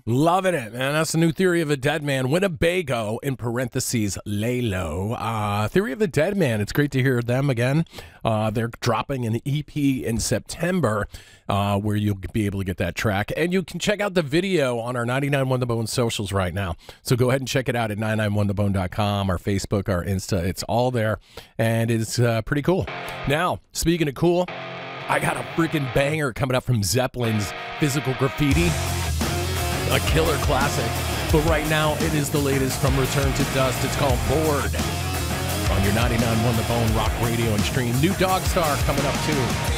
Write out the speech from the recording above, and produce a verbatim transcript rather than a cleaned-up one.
Loving it, man. That's the new Theory of a Dead Man. Winnebago, in parentheses, lay low. Uh, Theory of the Dead Man. It's great to hear them again. Uh, they're dropping an E P in September uh, where you'll be able to get that track. And you can check out the video on our ninety-nine one The Bone socials right now. So go ahead and check it out at nine nine one the bone dot com, our Facebook, our Insta. It's all there. And it's uh, pretty cool. Now, speaking of cool, I got a freaking banger coming up from Zeppelin's Physical Graffiti. A killer classic. But right now, it is the latest from Return to Dust. It's called Bored. On your ninety-nine one The Bone Rock Radio and Stream. New Dog Star coming up, too.